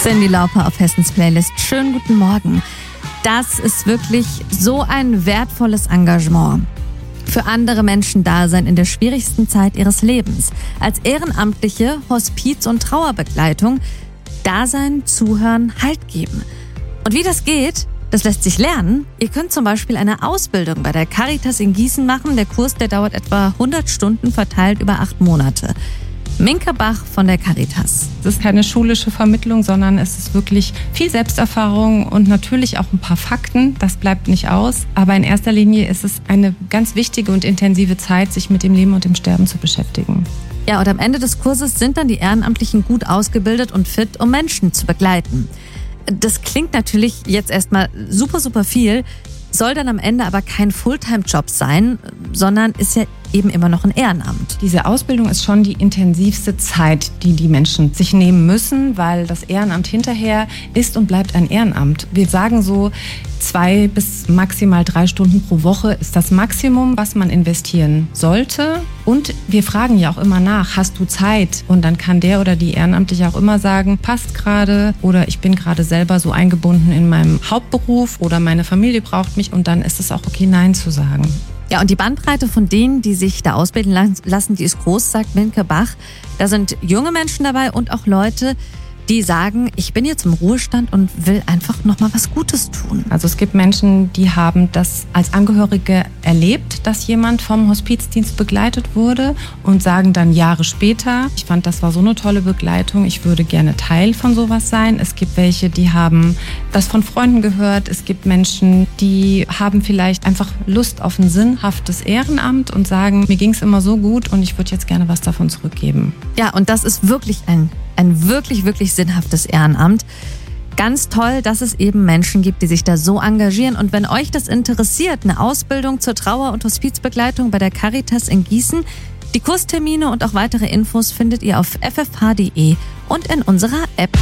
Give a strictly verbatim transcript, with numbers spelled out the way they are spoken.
Cyndi Lauper auf Hessens Playlist. Schönen guten Morgen. Das ist wirklich so ein wertvolles Engagement. Für andere Menschen da sein in der schwierigsten Zeit ihres Lebens. Als ehrenamtliche Hospiz- und Trauerbegleitung da sein, zuhören, Halt geben. Und wie das geht, das lässt sich lernen. Ihr könnt zum Beispiel eine Ausbildung bei der Caritas in Gießen machen. Der Kurs, der dauert etwa hundert Stunden, verteilt über acht Monate. Minke Bach von der Caritas. Es ist keine schulische Vermittlung, sondern es ist wirklich viel Selbsterfahrung und natürlich auch ein paar Fakten. Das bleibt nicht aus. Aber in erster Linie ist es eine ganz wichtige und intensive Zeit, sich mit dem Leben und dem Sterben zu beschäftigen. Ja, und am Ende des Kurses sind dann die Ehrenamtlichen gut ausgebildet und fit, um Menschen zu begleiten. Das klingt natürlich jetzt erstmal super, super viel, soll dann am Ende aber kein Fulltime-Job sein, sondern ist ja eben immer noch ein Ehrenamt. Diese Ausbildung ist schon die intensivste Zeit, die die Menschen sich nehmen müssen, weil das Ehrenamt hinterher ist und bleibt ein Ehrenamt. Wir sagen so, zwei bis maximal drei Stunden pro Woche ist das Maximum, was man investieren sollte. Und wir fragen ja auch immer nach, hast du Zeit? Und dann kann der oder die Ehrenamtliche auch immer sagen, passt gerade oder ich bin gerade selber so eingebunden in meinem Hauptberuf oder meine Familie braucht mich und dann ist es auch okay, Nein zu sagen. Ja, und die Bandbreite von denen, die sich da ausbilden lassen, die ist groß, sagt Minke Bach. Da sind junge Menschen dabei und auch Leute, die sagen, ich bin jetzt im Ruhestand und will einfach nochmal was Gutes tun. Also es gibt Menschen, die haben das als Angehörige erlebt, dass jemand vom Hospizdienst begleitet wurde und sagen dann Jahre später, ich fand, das war so eine tolle Begleitung, ich würde gerne Teil von sowas sein. Es gibt welche, die haben das von Freunden gehört. Es gibt Menschen, die haben vielleicht einfach Lust auf ein sinnhaftes Ehrenamt und sagen, mir ging es immer so gut und ich würde jetzt gerne was davon zurückgeben. Ja, und das ist wirklich ein Ein wirklich, wirklich sinnhaftes Ehrenamt. Ganz toll, dass es eben Menschen gibt, die sich da so engagieren. Und wenn euch das interessiert, eine Ausbildung zur Trauer- und Hospizbegleitung bei der Caritas in Gießen, die Kurstermine und auch weitere Infos findet ihr auf f f h punkt d e und in unserer App.